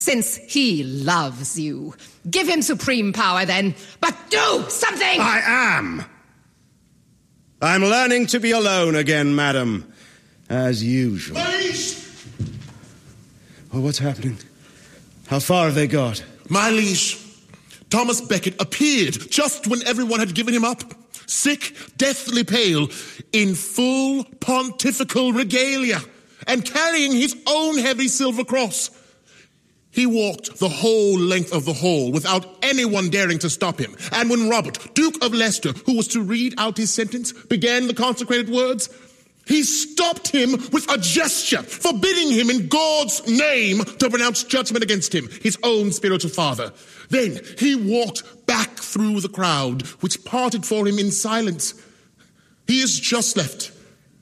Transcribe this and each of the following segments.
Since he loves you, give him supreme power then, but do something! I am! I'm learning to be alone again, madam, as usual. Liege! Well, what's happening? How far have they got? My liege, Thomas Becket appeared just when everyone had given him up, sick, deathly pale, in full pontifical regalia, and carrying his own heavy silver cross. He walked the whole length of the hall without anyone daring to stop him. And when Robert, Duke of Leicester, who was to read out his sentence, began the consecrated words, he stopped him with a gesture, forbidding him in God's name to pronounce judgment against him, his own spiritual father. Then he walked back through the crowd, which parted for him in silence. He is just left.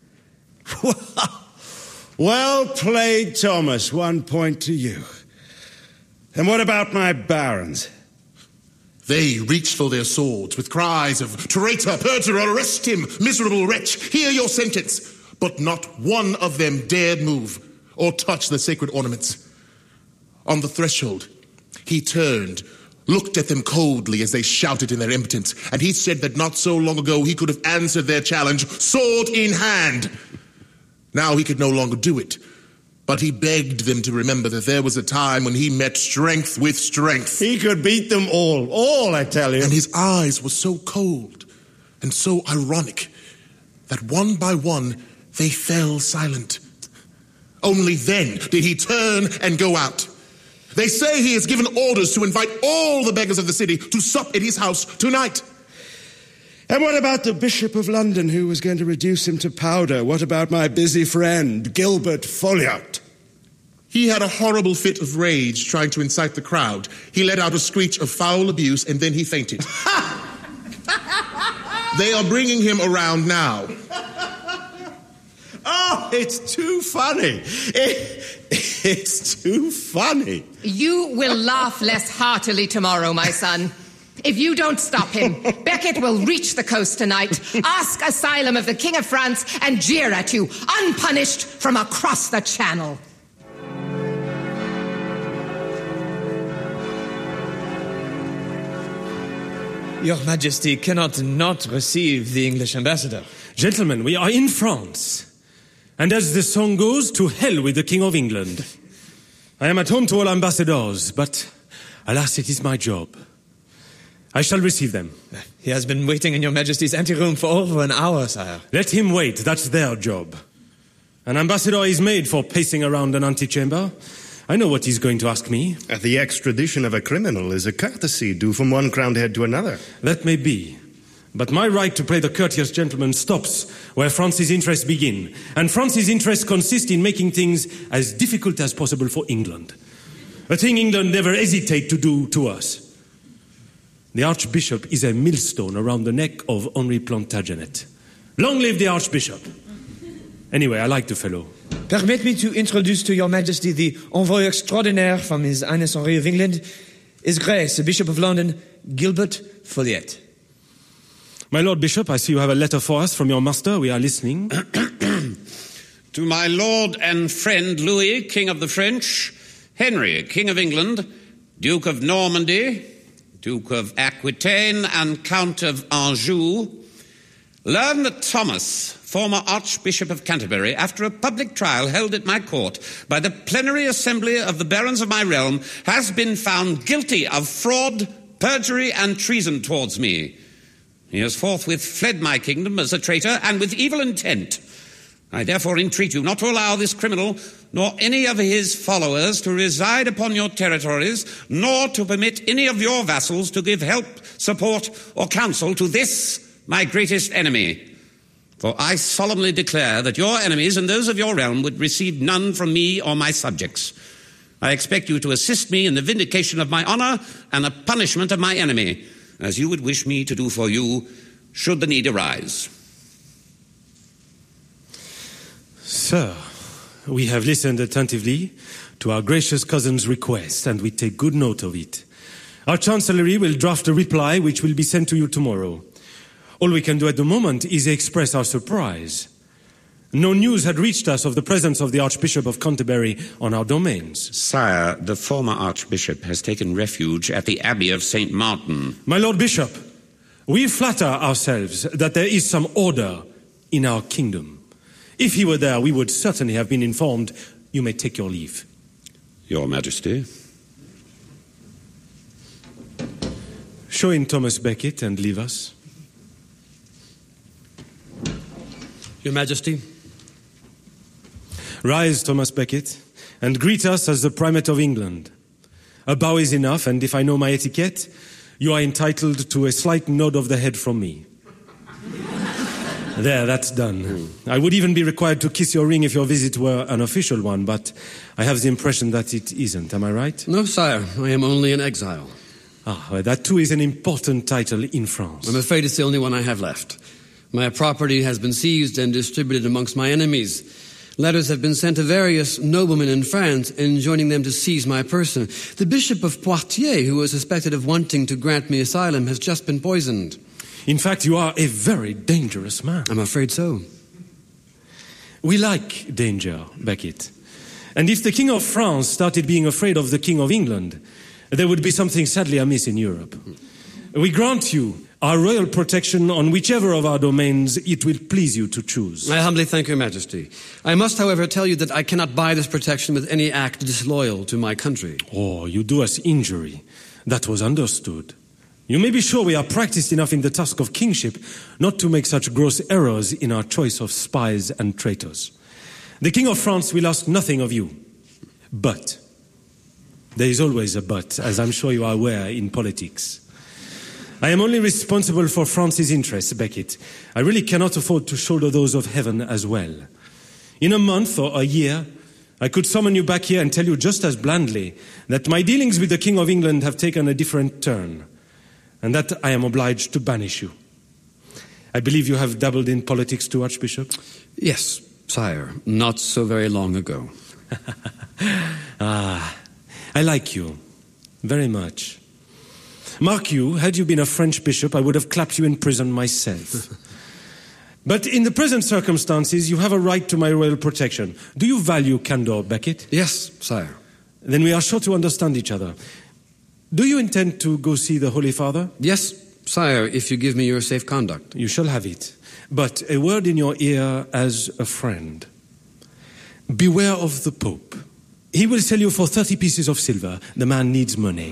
Well played, Thomas. 1 point to you. And what about my barons? They reached for their swords with cries of, "Traitor, perjurer, arrest him, miserable wretch, hear your sentence." But not one of them dared move or touch the sacred ornaments. On the threshold, he turned, looked at them coldly as they shouted in their impotence, and he said that not so long ago he could have answered their challenge, sword in hand. Now he could no longer do it. But he begged them to remember that there was a time when he met strength with strength. He could beat them all, I tell you. And his eyes were so cold and so ironic that one by one they fell silent. Only then did he turn and go out. They say he has given orders to invite all the beggars of the city to sup at his house tonight. And what about the Bishop of London who was going to reduce him to powder? What about my busy friend, Gilbert Folliot? He had a horrible fit of rage trying to incite the crowd. He let out a screech of foul abuse and then he fainted. They are bringing him around now. Oh, it's too funny. It's too funny. You will laugh less heartily tomorrow, my son. If you don't stop him, Becket will reach the coast tonight, ask asylum of the King of France, and jeer at you, unpunished, from across the channel. Your Majesty cannot not receive the English ambassador. Gentlemen, we are in France. And as the song goes, to hell with the King of England. I am at home to all ambassadors, but alas, it is my job. I shall receive them. He has been waiting in your Majesty's anteroom for over an hour, sire. Let him wait, that's their job. An ambassador is made for pacing around an antechamber. I know what he's going to ask me. The extradition of a criminal is a courtesy due from one crowned head to another. That may be. But my right to play the courteous gentleman stops where France's interests begin. And France's interests consist in making things as difficult as possible for England. A thing England never hesitate to do to us. The Archbishop is a millstone around the neck of Henri Plantagenet. Long live the Archbishop. Anyway, I like the fellow. Permit me to introduce to your Majesty the envoy extraordinaire from His Highness Henry of England, His Grace, the Bishop of London, Gilbert Folliot. My Lord Bishop, I see you have a letter for us from your master. We are listening. To my lord and friend Louis, King of the French, Henry, King of England, Duke of Normandy, Duke of Aquitaine, and Count of Anjou, learn that Thomas, former Archbishop of Canterbury, after a public trial held at my court by the plenary assembly of the barons of my realm, has been found guilty of fraud, perjury, and treason towards me. He has forthwith fled my kingdom as a traitor and with evil intent. I therefore entreat you not to allow this criminal nor any of his followers to reside upon your territories, nor to permit any of your vassals to give help, support, or counsel to this, my greatest enemy. For I solemnly declare that your enemies and those of your realm would receive none from me or my subjects. I expect you to assist me in the vindication of my honor and the punishment of my enemy, as you would wish me to do for you, should the need arise. Sir, we have listened attentively to our gracious cousin's request, and we take good note of it. Our Chancellery will draft a reply which will be sent to you tomorrow. All we can do at the moment is express our surprise. No news had reached us of the presence of the Archbishop of Canterbury on our domains. Sire, the former Archbishop has taken refuge at the Abbey of St. Martin. My Lord Bishop, we flatter ourselves that there is some order in our kingdom. If he were there, we would certainly have been informed. You may take your leave. Your Majesty. Show in Thomas Becket and leave us. Your Majesty. Rise, Thomas Becket, and greet us as the Primate of England. A bow is enough, and if I know my etiquette, you are entitled to a slight nod of the head from me. There, that's done. I would even be required to kiss your ring if your visit were an official one, but I have the impression that it isn't. Am I right? No, sire. I am only in exile. Well, that too is an important title in France. I'm afraid it's the only one I have left. My property has been seized and distributed amongst my enemies. Letters have been sent to various noblemen in France, enjoining them to seize my person. The Bishop of Poitiers, who was suspected of wanting to grant me asylum, has just been poisoned. In fact, you are a very dangerous man. I'm afraid so. We like danger, Becket. And if the King of France started being afraid of the King of England, there would be something sadly amiss in Europe. We grant you our royal protection on whichever of our domains it will please you to choose. I humbly thank your Majesty. I must, however, tell you that I cannot buy this protection with any act disloyal to my country. Oh, you do us injury. That was understood. You may be sure we are practiced enough in the task of kingship not to make such gross errors in our choice of spies and traitors. The King of France will ask nothing of you. But, there is always a but, as I'm sure you are aware in politics. I am only responsible for France's interests, Becket. I really cannot afford to shoulder those of heaven as well. In a month or a year, I could summon you back here and tell you just as blandly that my dealings with the King of England have taken a different turn, and that I am obliged to banish you. I believe you have dabbled in politics too, Archbishop? Yes, sire, not so very long ago. I like you very much. Mark you, had you been a French bishop, I would have clapped you in prison myself. But in the present circumstances, you have a right to my royal protection. Do you value candor, Becket? Yes, sire. Then we are sure to understand each other. Do you intend to go see the Holy Father? Yes, sire, if you give me your safe conduct. You shall have it. But a word in your ear as a friend. Beware of the Pope. He will sell you for 30 pieces of silver. The man needs money.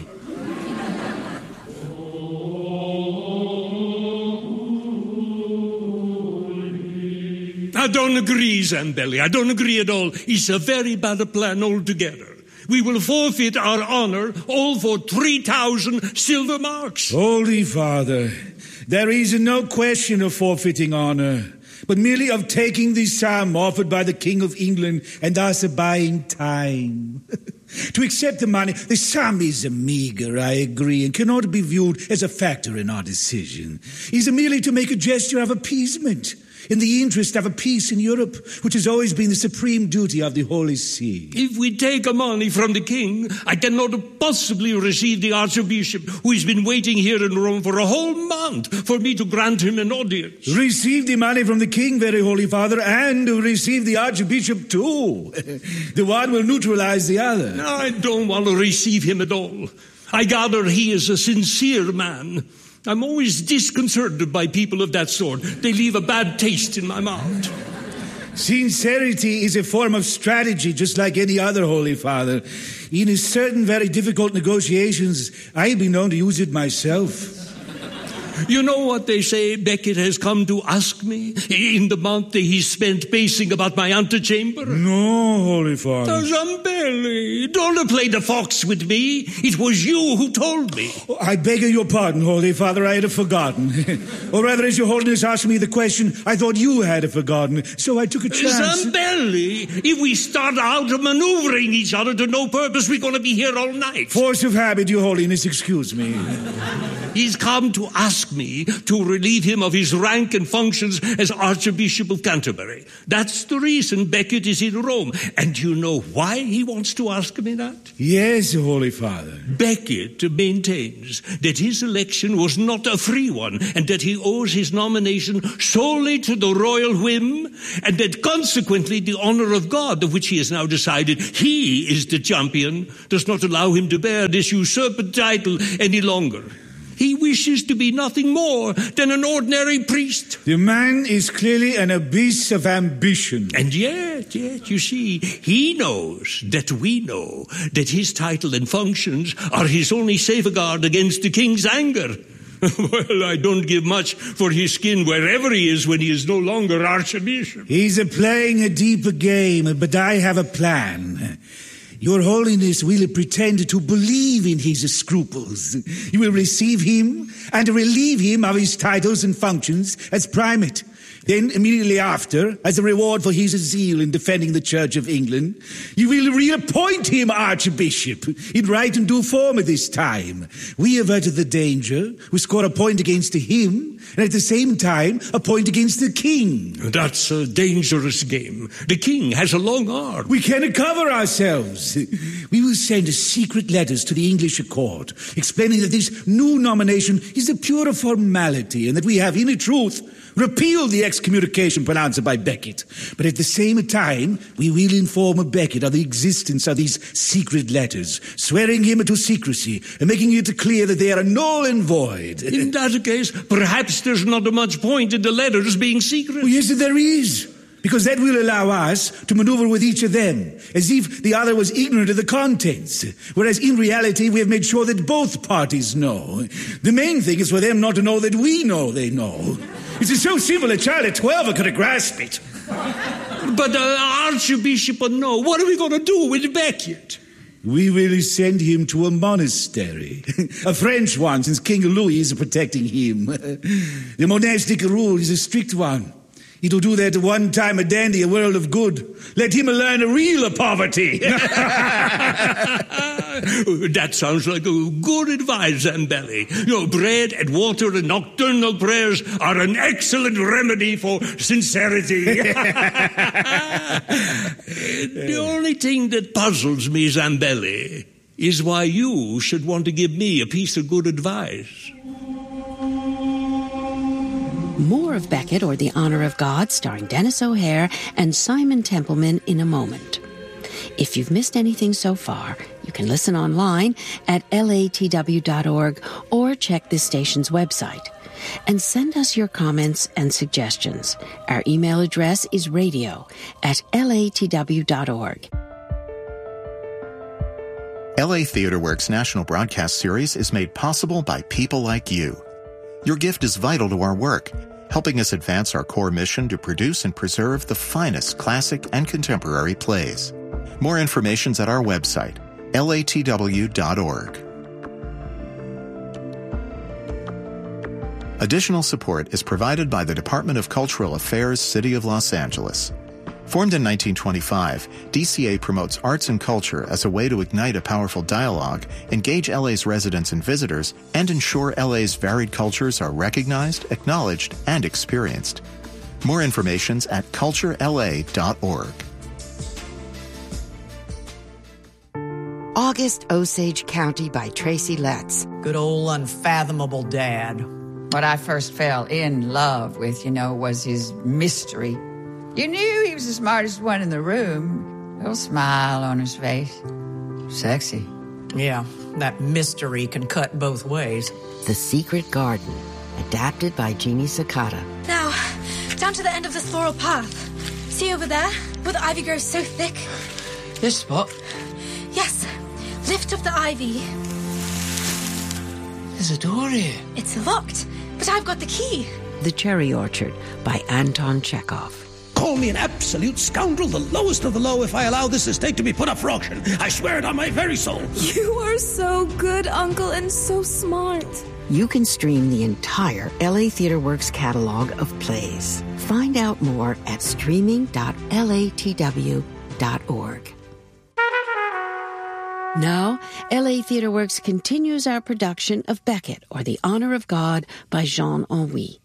I don't agree, Zambelli. I don't agree at all. It's a very bad plan altogether. We will forfeit our honor all for 3,000 silver marks. Holy Father, there is no question of forfeiting honor, but merely of taking the sum offered by the King of England and thus buying time. To accept the money, the sum is meager, I agree, and cannot be viewed as a factor in our decision. It is merely to make a gesture of appeasement in the interest of a peace in Europe, which has always been the supreme duty of the Holy See. If we take money from the king, I cannot possibly receive the Archbishop, who has been waiting here in Rome for a whole month for me to grant him an audience. Receive the money from the king, very holy Father, and receive the Archbishop too. The one will neutralize the other. No, I don't want to receive him at all. I gather he is a sincere man. I'm always disconcerted by people of that sort. They leave a bad taste in my mouth. Sincerity is a form of strategy, just like any other, Holy Father. In certain very difficult negotiations, I've been known to use it myself. You know what they say Becket has come to ask me in the month that he spent pacing about my antechamber? No, Holy Father. Zambelli, don't play the fox with me. It was you who told me. Oh, I beg your pardon, Holy Father, I had forgotten. Or rather, as your Holiness asked me the question, I thought you had forgotten, so I took a chance. Zambelli, if we start out maneuvering each other to no purpose, we're going to be here all night. Force of habit, your Holiness, excuse me. He's come to ask ask me to relieve him of his rank and functions as Archbishop of Canterbury. That's the reason Becket is in Rome. And you know why he wants to ask me that? Yes, Holy Father. Becket maintains that his election was not a free one, and that he owes his nomination solely to the royal whim, and that consequently the honor of God, of which he has now decided he is the champion, does not allow him to bear this usurped title any longer. He wishes to be nothing more than an ordinary priest. The man is clearly an abyss of ambition. And yet, you see, he knows that we know that his title and functions are his only safeguard against the king's anger. Well, I don't give much for his skin wherever he is when he is no longer archbishop. He's playing a deeper game, but I have a plan. Your Holiness will pretend to believe in his scruples. You will receive him and relieve him of his titles and functions as primate. Then, immediately after, as a reward for his zeal in defending the Church of England, you will reappoint him Archbishop in right and due form at this time. We averted the danger. We score a point against him, and at the same time, a point against the king. That's a dangerous game. The king has a long arm. We can cover ourselves. We will send secret letters to the English court, explaining that this new nomination is a pure formality, and that we have, in truth, repealed the excommunication pronounced by Becket. But at the same time, we will inform Becket of the existence of these secret letters, swearing him to secrecy and making it clear that they are null and void. In that case, perhaps there's not much point in the letters being secret. Well, yes, there is. Because that will allow us to maneuver with each of them, as if the other was ignorant of the contents. Whereas in reality, we have made sure that both parties know. The main thing is for them not to know that we know they know. It's so simple a child at 12 could grasp it. But Archbishop no, what are we going to do with Becket? We will send him to a monastery. A French one, since King Louis is protecting him. The monastic rule is a strict one. It'll do that one time a dandy, a world of good. Let him learn real poverty. That sounds like a good advice, Zambelli. Bread and water and nocturnal prayers are an excellent remedy for sincerity. The only thing that puzzles me, Zambelli, is why you should want to give me a piece of good advice. More of Becket or the Honor of God, starring Dennis O'Hare and Simon Templeman, in a moment. If you've missed anything so far, you can listen online at latw.org or check this station's website. And send us your comments and suggestions. Our email address is radio@latw.org. LA Theatre Works National Broadcast Series is made possible by people like you. Your gift is vital to our work, helping us advance our core mission to produce and preserve the finest classic and contemporary plays. More information's at our website, latw.org. Additional support is provided by the Department of Cultural Affairs, City of Los Angeles. Formed in 1925, DCA promotes arts and culture as a way to ignite a powerful dialogue, engage LA's residents and visitors, and ensure LA's varied cultures are recognized, acknowledged, and experienced. More information's at culturela.org. August Osage County by Tracy Letts. Good old unfathomable dad. What I first fell in love with, was his mystery. You knew he was the smartest one in the room. Little smile on his face. Sexy. Yeah, that mystery can cut both ways. The Secret Garden, adapted by Jeannie Sakata. Now, down to the end of this floral path. See over there, where the ivy grows so thick? This spot? Yes. Lift up the ivy. There's a door here. It's locked, but I've got the key. The Cherry Orchard by Anton Chekhov. Call me an absolute scoundrel, the lowest of the low, if I allow this estate to be put up for auction. I swear it on my very soul. You are so good, Uncle, and so smart. You can stream the entire LA Theatre Works catalog of plays. Find out more at streaming.latw.org. Now, LA Theatre Works continues our production of Becket, or The Honor of God, by Jean Anouilh.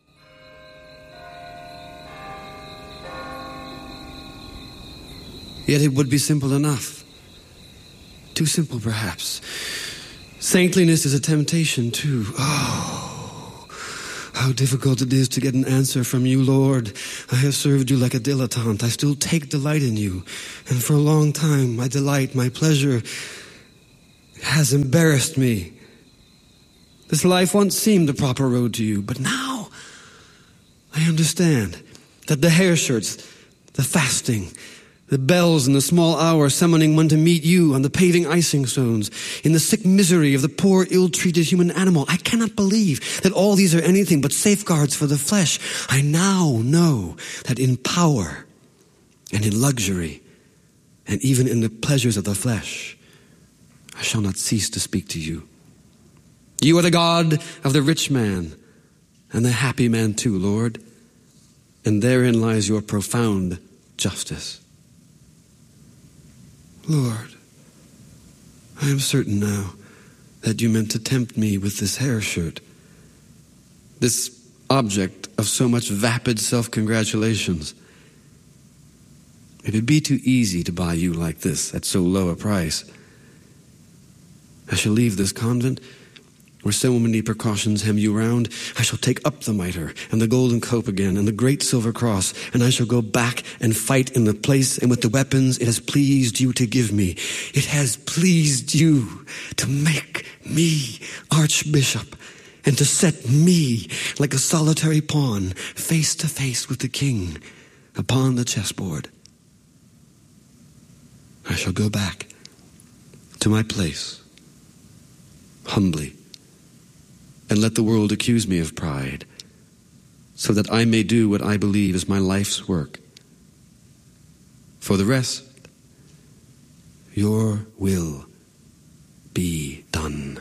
Yet it would be simple enough. Too simple, perhaps. Saintliness is a temptation, too. Oh, how difficult it is to get an answer from you, Lord. I have served you like a dilettante. I still take delight in you. And for a long time, my delight, my pleasure, has embarrassed me. This life once seemed the proper road to you, but now I understand that the hair shirts, the fasting, the bells in the small hour summoning one to meet you on the paving icing stones, in the sick misery of the poor ill-treated human animal. I cannot believe that all these are anything but safeguards for the flesh. I now know that in power and in luxury and even in the pleasures of the flesh, I shall not cease to speak to you. You are the God of the rich man and the happy man too, Lord, and therein lies your profound justice. Lord, I am certain now that you meant to tempt me with this hair shirt, this object of so much vapid self-congratulations. If it be too easy to buy you like this at so low a price, I shall leave this convent where so many precautions hem you round. I shall take up the mitre and the golden cope again and the great silver cross, and I shall go back and fight in the place and with the weapons it has pleased you to give me. It has pleased you to make me archbishop and to set me like a solitary pawn face to face with the king upon the chessboard. I shall go back to my place humbly, and let the world accuse me of pride, so that I may do what I believe is my life's work. For the rest, your will be done.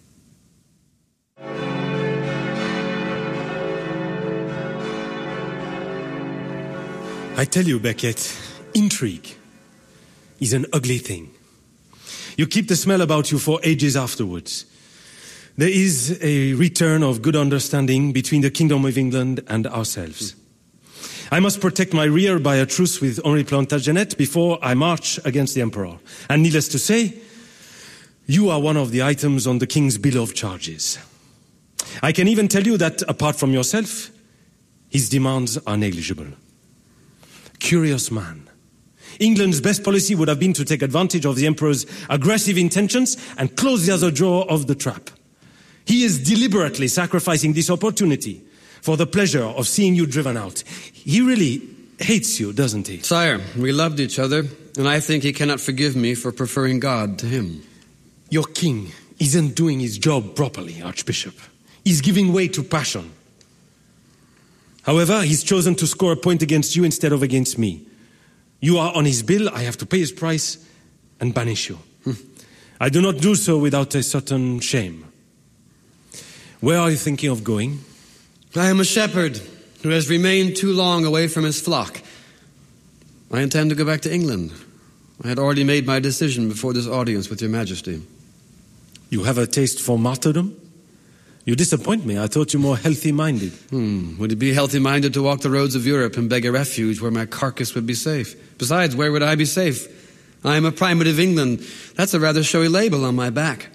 I tell you, Becket, intrigue is an ugly thing. You keep the smell about you for ages afterwards. There is a return of good understanding between the Kingdom of England and ourselves. I must protect my rear by a truce with Henri Plantagenet before I march against the Emperor. And needless to say, you are one of the items on the King's bill of charges. I can even tell you that, apart from yourself, his demands are negligible. Curious man. England's best policy would have been to take advantage of the Emperor's aggressive intentions and close the other jaw of the trap. He is deliberately sacrificing this opportunity for the pleasure of seeing you driven out. He really hates you, doesn't he? Sire, we loved each other, and I think he cannot forgive me for preferring God to him. Your king isn't doing his job properly, Archbishop. He's giving way to passion. However, he's chosen to score a point against you instead of against me. You are on his bill, I have to pay his price and banish you. I do not do so without a certain shame. Where are you thinking of going? I am a shepherd who has remained too long away from his flock. I intend to go back to England. I had already made my decision before this audience with your majesty. You have a taste for martyrdom? You disappoint me. I thought you more healthy-minded. Would it be healthy-minded to walk the roads of Europe and beg a refuge where my carcass would be safe? Besides, where would I be safe? I am a primate of England. That's a rather showy label on my back.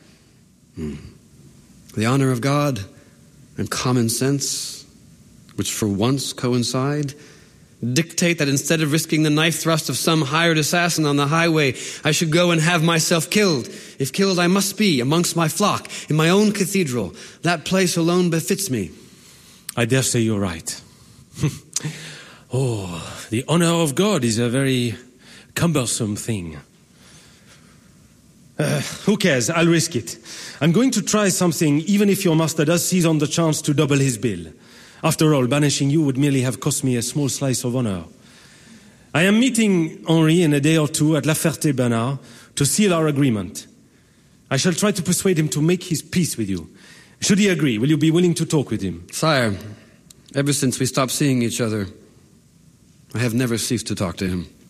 The honor of God and common sense, which for once coincide, dictate that instead of risking the knife thrust of some hired assassin on the highway, I should go and have myself killed. If killed, I must be amongst my flock, in my own cathedral. That place alone befits me. I dare say you're right. Oh, the honor of God is a very cumbersome thing. Who cares? I'll risk it. I'm going to try something, even if your master does seize on the chance to double his bill. After all, banishing you would merely have cost me a small slice of honor. I am meeting Henri in a day or two at La Ferté-Bernard to seal our agreement. I shall try to persuade him to make his peace with you. Should he agree, will you be willing to talk with him? Sire, ever since we stopped seeing each other, I have never ceased to talk to him.